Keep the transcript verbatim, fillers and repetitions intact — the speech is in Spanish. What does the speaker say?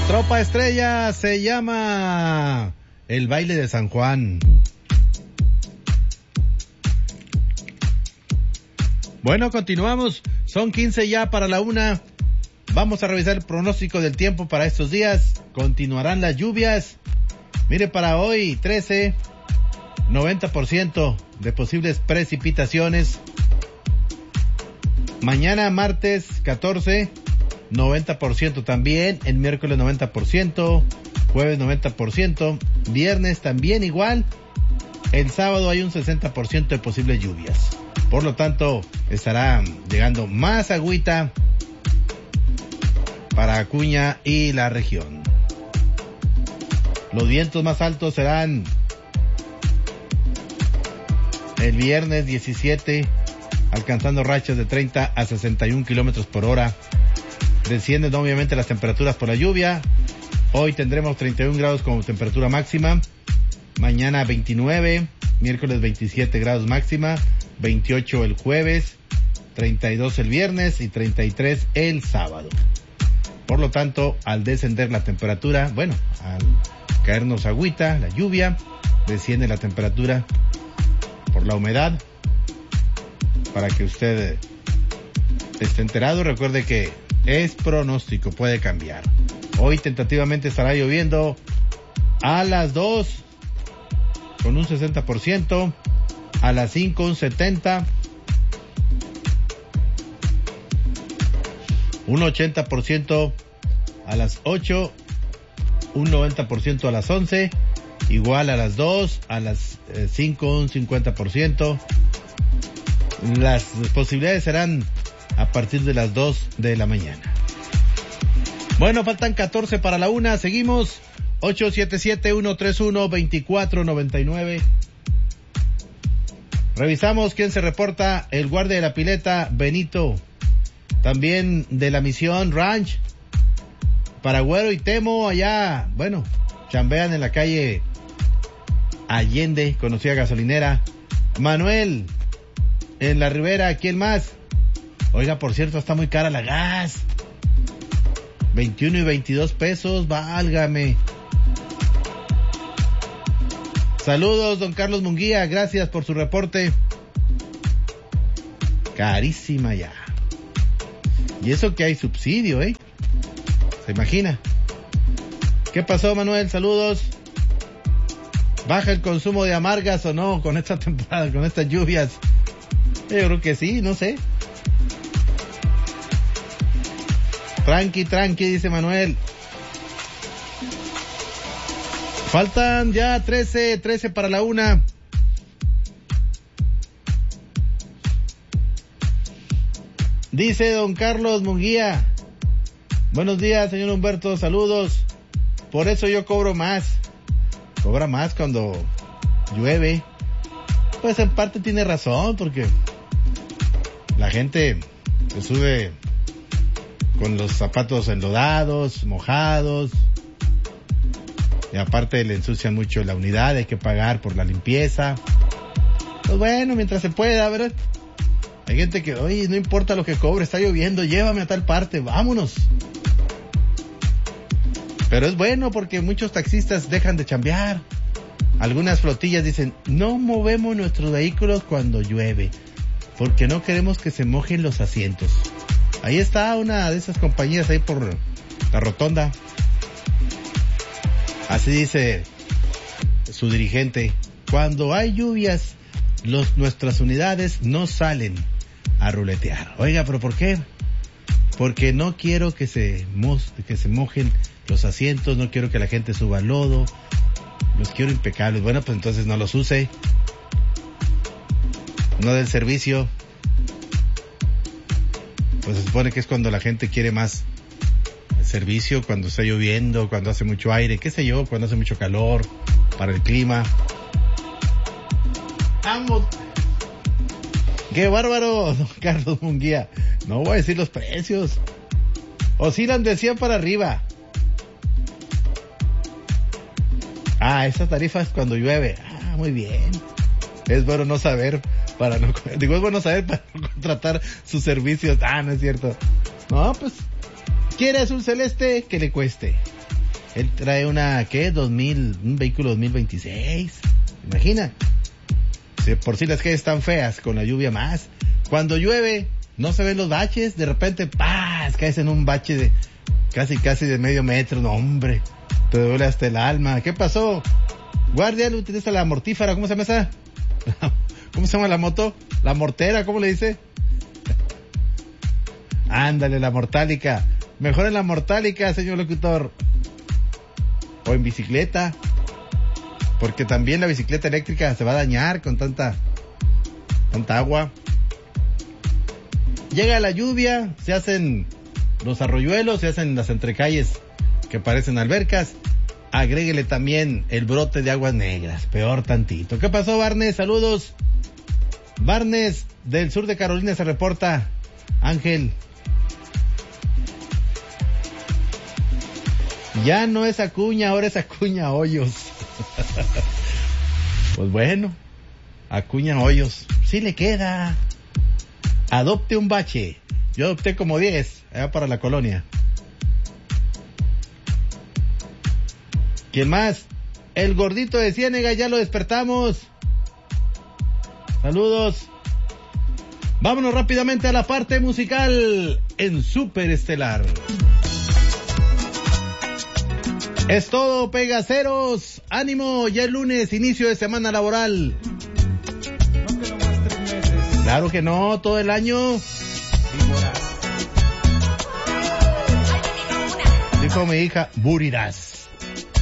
Tropa Estrella se llama El Baile de San Juan. Bueno, continuamos. Son quince ya para la una. Vamos a revisar el pronóstico del tiempo para estos días. Continuarán las lluvias. Mire, para hoy, trece, noventa por ciento de posibles precipitaciones. Mañana, martes, catorce, noventa por ciento también. El miércoles, noventa por ciento. Jueves, noventa por ciento. Viernes también igual. El sábado hay un sesenta por ciento de posibles lluvias. Por lo tanto, estará llegando más agüita para Acuña y la región. Los vientos más altos serán el viernes diecisiete, alcanzando rachas de treinta a sesenta y un kilómetros por hora. Descienden obviamente las temperaturas por la lluvia. Hoy tendremos treinta y un grados como temperatura máxima. Mañana veintinueve, miércoles veintisiete grados máxima, veintiocho el jueves, treinta y dos el viernes y treinta y tres el sábado. Por lo tanto, al descender la temperatura, bueno, al caernos agüita, la lluvia, desciende la temperatura por la humedad. Para que usted esté enterado, recuerde que es pronóstico, puede cambiar. Hoy tentativamente estará lloviendo a las dos con un sesenta por ciento, a las cinco un setenta por ciento, un ochenta por ciento a las ocho, un noventa por ciento a las once, igual a las dos, a las cinco un cincuenta por ciento. Las posibilidades serán a partir de las dos de la mañana. Bueno, faltan catorce para la una, seguimos. ocho siete siete, uno tres uno, dos cuatro nueve nueve. Revisamos quién se reporta. El guardia de la pileta, Benito. También de la Misión Ranch, Paragüero y Temo, allá, bueno, chambean en la calle Allende, conocida gasolinera. Manuel, en la Ribera, ¿quién más? Oiga, por cierto, está muy cara la gas. veintiuno y veintidós pesos, válgame. Saludos, don Carlos Munguía, gracias por su reporte. Carísima ya. Y eso que hay subsidio, ¿eh? ¿Se imagina? ¿Qué pasó, Manuel? Saludos. ¿Baja el consumo de amargas o no con esta temporada, con estas lluvias? Yo creo que sí, no sé. Tranqui, tranqui, dice Manuel. Faltan ya trece, trece para la una. Dice don Carlos Munguía. Buenos días, señor Humberto, saludos. Por eso yo cobro más. Cobra más cuando llueve. Pues en parte tiene razón, porque la gente se sube con los zapatos enlodados, mojados. Y aparte le ensucian mucho la unidad, hay que pagar por la limpieza. Pues bueno, mientras se pueda, ¿verdad? Hay gente que, oye, no importa lo que cobre, está lloviendo, llévame a tal parte, vámonos. Pero es bueno porque muchos taxistas dejan de chambear. Algunas flotillas dicen, no movemos nuestros vehículos cuando llueve, porque no queremos que se mojen los asientos. Ahí está una de esas compañías ahí por la rotonda. Así dice su dirigente, cuando hay lluvias, los, nuestras unidades no salen a ruletear. Oiga, ¿pero por qué? Porque no quiero que se, mo- que se mojen los asientos, no quiero que la gente suba al lodo, los quiero impecables. Bueno, pues entonces no los use, no den servicio. Pues se supone que es cuando la gente quiere más servicio, cuando está lloviendo, cuando hace mucho aire, qué sé yo, cuando hace mucho calor, para el clima. ¡Vamos! ¡Qué bárbaro, don Carlos Munguía! No voy a decir los precios. Oscilan de cien para arriba. Ah, esa tarifa es cuando llueve. Ah, muy bien. Es bueno no saber para no... Digo, es bueno saber para no contratar sus servicios. Ah, no es cierto. No, pues... ¿Quiere azul celeste? Que le cueste. Él trae una, ¿qué? dos mil, un vehículo dos mil veintiséis. Imagina. Si por si las calles están feas, con la lluvia más. Cuando llueve, no se ven los baches. De repente, ¡paz! Caes en un bache de casi, casi de medio metro. No, hombre. Te duele hasta el alma. ¿Qué pasó? Guardia, utiliza la mortífera. ¿Cómo se llama esa? ¿Cómo se llama la moto? La mortera, ¿cómo le dice? Ándale, la mortálica. Mejor en la mortálica, señor locutor. O en bicicleta. Porque también la bicicleta eléctrica se va a dañar con tanta, tanta agua. Llega la lluvia, se hacen los arroyuelos, se hacen las entrecalles que parecen albercas. Agréguele también el brote de aguas negras. Peor tantito. ¿Qué pasó, Barnes? Saludos. Barnes, del sur de Carolina, se reporta. Ángel. Ya no es Acuña, ahora es Acuña Hoyos. Pues bueno, Acuña Hoyos, sí le queda. Adopte un bache. Yo adopté como diez, allá para la colonia. ¿Quién más? El gordito de Ciénega, ya lo despertamos. Saludos. Vámonos rápidamente a la parte musical en Superestelar. Es todo, pegaceros. Ánimo, ya el lunes, inicio de semana laboral. No quedó más tres meses. Claro que no, todo el año. Víboras. Dijo mi hija, burirás.